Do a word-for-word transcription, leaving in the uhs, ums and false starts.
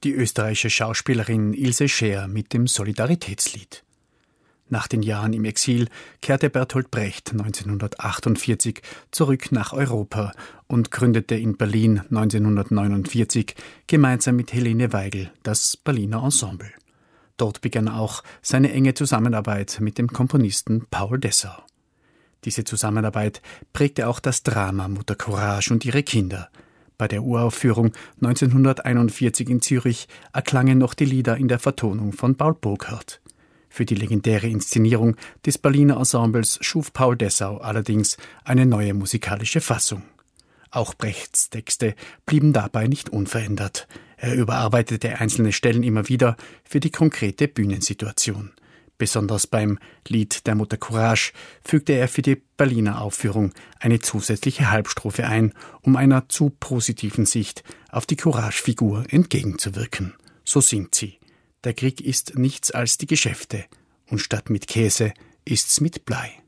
Die österreichische Schauspielerin Ilse Scheer mit dem Solidaritätslied. Nach den Jahren im Exil kehrte Bertolt Brecht neunzehnhundertachtundvierzig zurück nach Europa und gründete in Berlin neunzehnhundertneunundvierzig gemeinsam mit Helene Weigel das Berliner Ensemble. Dort begann auch seine enge Zusammenarbeit mit dem Komponisten Paul Dessau. Diese Zusammenarbeit prägte auch das Drama Mutter Courage und ihre Kinder. Bei der Uraufführung neunzehnhunderteinundvierzig in Zürich erklangen noch die Lieder in der Vertonung von Paul Burkhardt. Für die legendäre Inszenierung des Berliner Ensembles schuf Paul Dessau allerdings eine neue musikalische Fassung. Auch Brechts Texte blieben dabei nicht unverändert. Er überarbeitete einzelne Stellen immer wieder für die konkrete Bühnensituation. Besonders beim Lied der Mutter Courage fügte er für die Berliner Aufführung eine zusätzliche Halbstrophe ein, um einer zu positiven Sicht auf die Courage-Figur entgegenzuwirken. So singt sie: Der Krieg ist nichts als die Geschäfte, und statt mit Käse ist's mit Blei.